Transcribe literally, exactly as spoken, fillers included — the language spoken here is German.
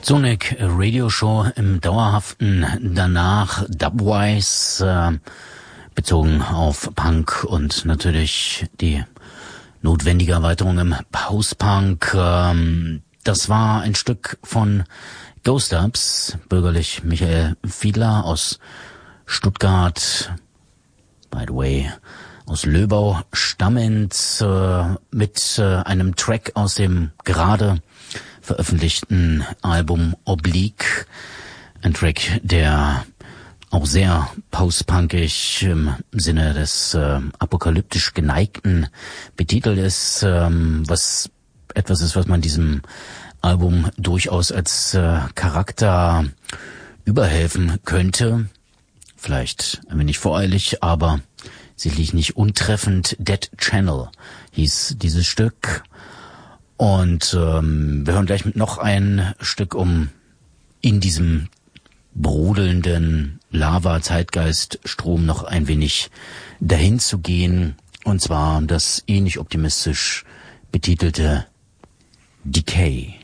Sonic Radio Show im dauerhaften danach Dubwise, äh, bezogen auf Punk und natürlich die notwendige Erweiterung im Post-Punk. Ähm, das war ein Stück von Ghost Dubs, bürgerlich Michael Fiedler aus Stuttgart, by the way, aus Löbau stammend, äh, mit äh, einem Track aus dem gerade veröffentlichten Album Oblique. Ein Track, der auch sehr post-punkig im Sinne des äh, apokalyptisch Geneigten betitelt ist, ähm, was etwas ist, was man diesem Album durchaus als äh, Charakter überhelfen könnte. Vielleicht ein wenig voreilig, aber sicherlich nicht untreffend. Dead Channel hieß dieses Stück. Und ähm, wir hören gleich mit noch ein Stück, um in diesem brodelnden Lava-Zeitgeist-Strom noch ein wenig dahin zu gehen. Und zwar das ähnlich optimistisch betitelte Decay.